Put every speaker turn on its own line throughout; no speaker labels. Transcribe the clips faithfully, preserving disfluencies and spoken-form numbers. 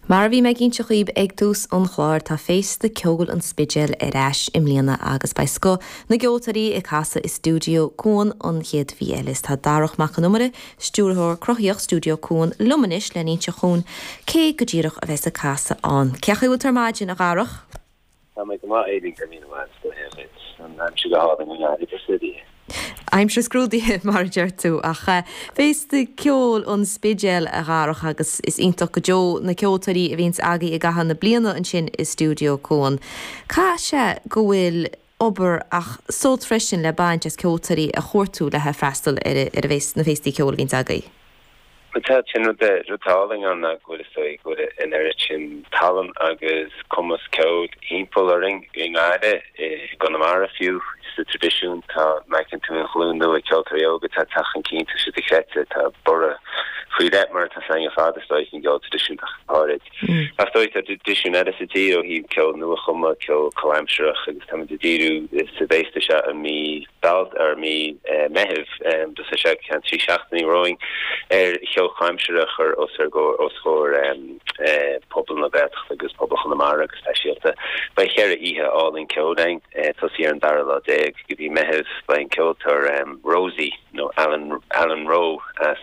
Mar bhí me ginn chuoibh ag tús an chláir tá fééis de ceol an spidéil ar ais im líana agus bei sco na geoltarí i casa is stúdio cún an chéad bhí eilis tá darach mac an numere stúrthór crochíoch stúdio cún lumanis le níte chun cé go ddíireach a bheits a casa an. Ceachú tarmáidin a garach?
Tá me go má éidir go mína bhain go héit an an si go háda go náid idir sidí.
I'm sure scrúdaí mar deirtú ach fééis de ceol an spidéil a garach agus is ionach go deo na ceoltarí a bhíns agaí i gahan na bliana an sin is stúdio cún. Cá se go bhfuil obair ach sót freisin le baint as ceoltarí a chóirtú le he freistal ar a bhés na fééistí ceol bhíns agaí.
Tá sin de rotáling an na go stoi go in er sin talan agus commas ceol impolaring in aide gan mar a fiú is the tradition tá mekin tú an chlún nu a ceoltarí aga tá tachan cín tu si de chete tá bora fri dat mar tá sang a fada stoi in geol tradition táid. A stoi a tradition at a city o hi ceol nu a chumma ceol calamsrach agus tam de diru is se béiste se a mi balt ar mi mehev dus a se can si seachtaní roing er chaimseach ar os ar go os chóir pobl na bheit agus pobl na mar agus speisialta bei chéir ihe all in ceodain tosí ar an dar lá déag go bhí mehev bei an ceoltar Rosie no Alan Alan Rowe as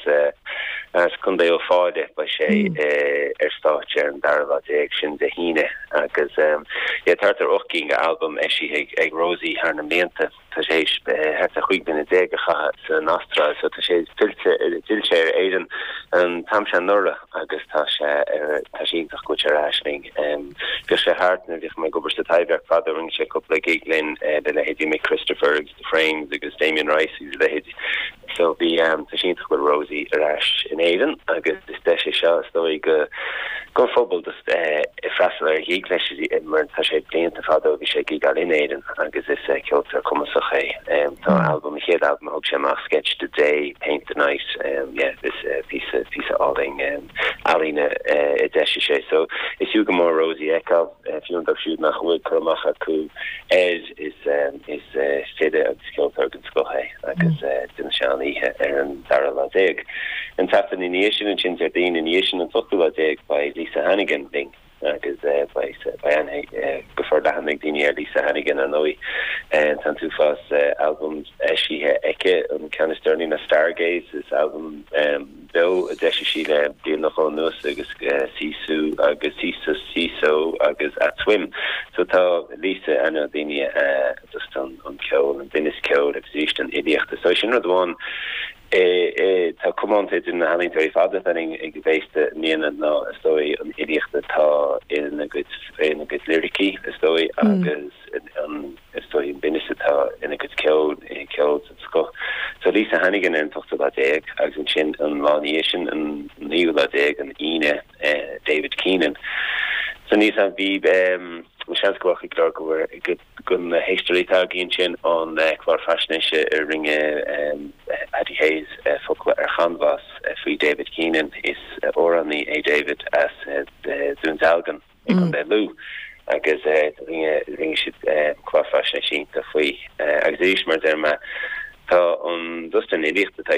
as chun é ó fáide bei sé ar stáit ar an dar lá déag sin de híine agus tartar ochking album eisi ag Rosie haar na ménta tá sé het a chuig bin a déige cha sa nastra so tá sé tilte tilse ar éan an tam se nora agus tá sé tá síach go aisling gur sé hartna bhíh me goberste taiberg fada ring sé couple giglin de le hédi me Christopher agus the Frames agus Damien Rice is le hédi so bí tá síach go Rosie ar as in éan agus is de sé se stoi go go fobal dus i frasal ar hígle mar tá sé blianta fada bhí sé gigal in éan agus is ceoltar cum é tá album chéad album hog sé mar sketch the day paint the night um yeah this uh, piece of piece of alling um alina uh de sé so is you go more Rosie Echo if you want shoot nach wood kramacha ku is is um is uh stede of skill token go hey agus uh din shani er an darla dig and tap in initiation and chin thirteen initiation and talk about dig by Lisa Hannigan thing agus uh, by by Anne uh, before that Hannig Dini Lisa Hannigan and Noi and Tantufas uh, album Eshi Eke and Canisterni na Stargaze this album um Bill Deshi Sheila Dean noch on Nus agus Sisu agus Sisu Siso agus at swim so ta Lisa Anna Dini uh just on on Kjol and Dennis Kjol exist an idiot so she not the one Eh eh tá commented in na halin tari fada thing ag beiste niana na stoi an idiachta tá in a good in a good lyrici stoi agus an stoi in binise tá in a good killed killed sco so Lisa Hannigan en talked about egg agus an chin an launiation an new la egg an ine David Keenan so nisa vi um go klar go a good gun history tag in chin on uh, klar fashion ring um Eddie Hayes uh, folklore er canvas uh, free David Keenan is uh, or on the A David as uh, the Zunzalgan on the Lou agus uh, ring ring shit uh, klar fashion sheet the free uh, agus mar derma tá on just an idiot